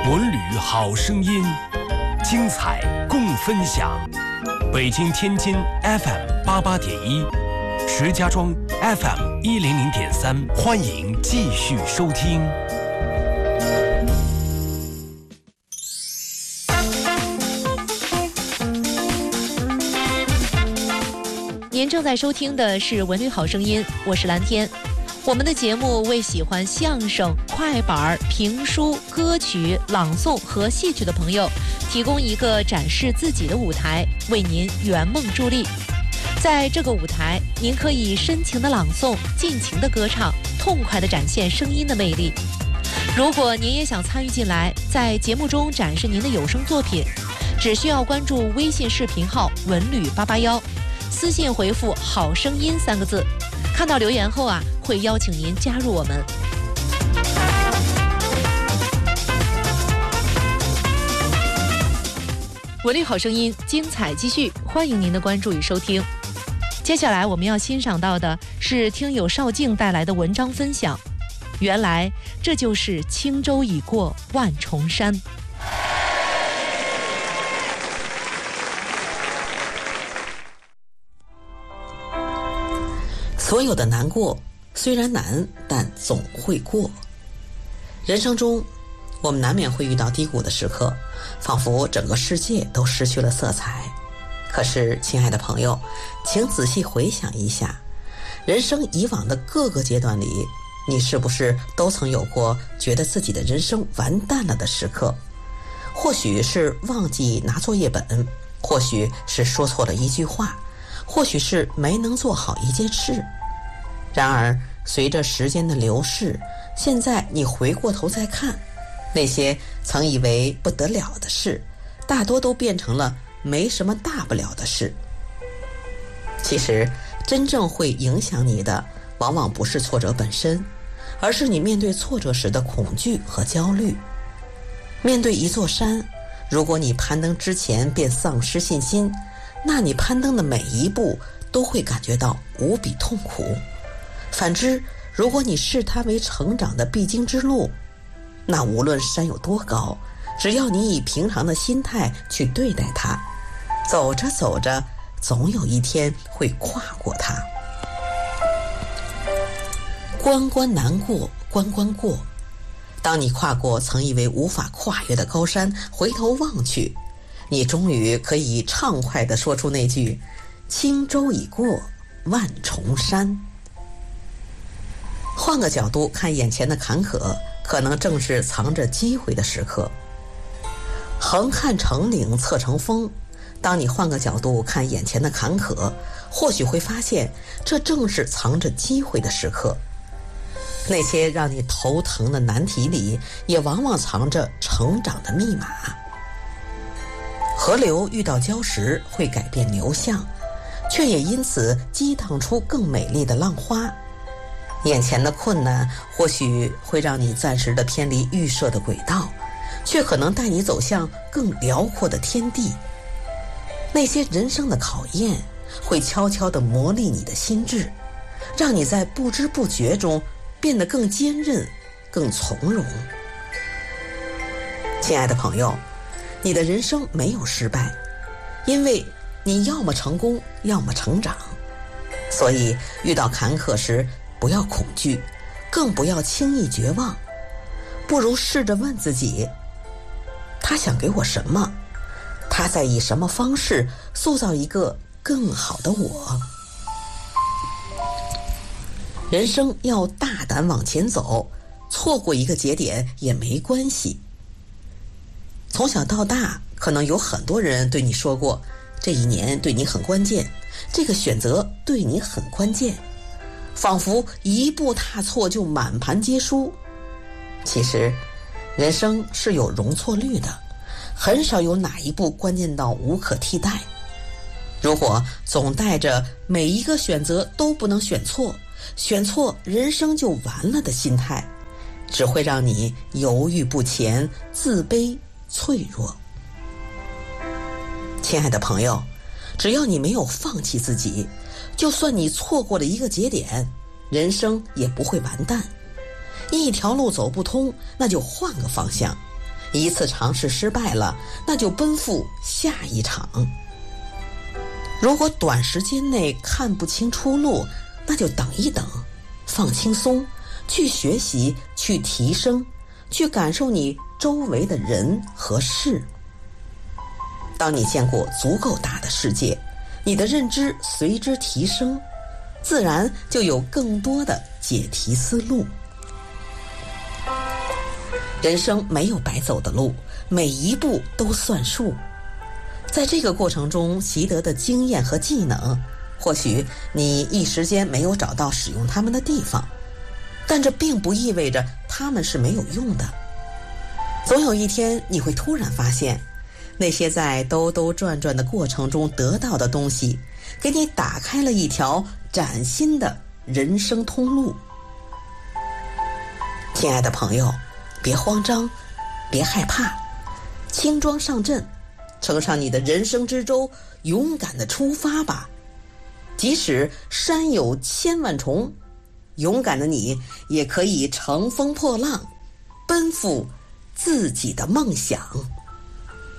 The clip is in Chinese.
文旅好声音，精彩共分享。北京、天津 FM 88.1，石家庄 FM 100.3，欢迎继续收听。 您正在收听的是文旅好声音，我是蓝天。我们的节目为喜欢相声、快板、评书、歌曲、朗诵和戏曲的朋友提供一个展示自己的舞台，为您圆梦助力。在这个舞台，您可以深情的朗诵，尽情的歌唱，痛快的展现声音的魅力。如果您也想参与进来，在节目中展示您的有声作品，只需要关注微信视频号文旅881，私信回复好声音3个字，看到留言后会邀请您加入我们。文旅好声音精彩继续，欢迎您的关注与收听。接下来我们要欣赏到的是听友邵静带来的文章分享，原来这就是轻舟已过万重山。 所有的难过虽然难，但总会过。人生中我们难免会遇到低谷的时刻，仿佛整个世界都失去了色彩。可是亲爱的朋友，请仔细回想一下，人生以往的各个阶段里，你是不是都曾有过觉得自己的人生完蛋了的时刻？或许是忘记拿作业本，或许是说错了一句话，或许是没能做好一件事。然而随着时间的流逝，现在你回过头再看，那些曾以为不得了的事，大多都变成了没什么大不了的事。其实真正会影响你的往往不是挫折本身，而是你面对挫折时的恐惧和焦虑。面对一座山，如果你攀登之前便丧失信心，那你攀登的每一步都会感觉到无比痛苦。反之，如果你视它为成长的必经之路，那无论山有多高，只要你以平常的心态去对待它，走着走着，总有一天会跨过它。关关难过关关过，当你跨过曾以为无法跨越的高山，回头望去，你终于可以畅快地说出那句轻舟已过万重山。换个角度看眼前的坎坷，可能正是藏着机会的时刻。横看成岭侧成峰，当你换个角度看眼前的坎坷，或许会发现这正是藏着机会的时刻。那些让你头疼的难题里，也往往藏着成长的密码。河流遇到礁石会改变流向，却也因此激荡出更美丽的浪花。眼前的困难或许会让你暂时的偏离预设的轨道，却可能带你走向更辽阔的天地。那些人生的考验会悄悄地磨砺你的心智，让你在不知不觉中变得更坚韧，更从容。亲爱的朋友，你的人生没有失败，因为你要么成功，要么成长。所以遇到坎坷时，不要恐惧，更不要轻易绝望，不如试着问自己，他想给我什么？他在以什么方式塑造一个更好的我？人生要大胆往前走，错过一个节点也没关系。从小到大，可能有很多人对你说过，这一年对你很关键，这个选择对你很关键，仿佛一步踏错就满盘皆输。其实人生是有容错率的，很少有哪一步关键到无可替代。如果总带着每一个选择都不能选错，选错人生就完了的心态，只会让你犹豫不前，自卑脆弱。亲爱的朋友，只要你没有放弃自己，就算你错过了一个节点，人生也不会完蛋。一条路走不通，那就换个方向； 一次尝试失败了，那就奔赴下一场。如果短时间内看不清出路，那就等一等，放轻松，去学习，去提升，去感受你周围的人和事。当你见过足够大的世界，你的认知随之提升，自然就有更多的解题思路。人生没有白走的路，每一步都算数。在这个过程中习得的经验和技能，或许你一时间没有找到使用它们的地方，但这并不意味着它们是没有用的。总有一天你会突然发现，那些在兜兜转转的过程中得到的东西，给你打开了一条崭新的人生通路。亲爱的朋友，别慌张，别害怕，轻装上阵，乘上你的人生之舟，勇敢地出发吧。即使山有千万重，勇敢的你也可以乘风破浪，奔赴自己的梦想。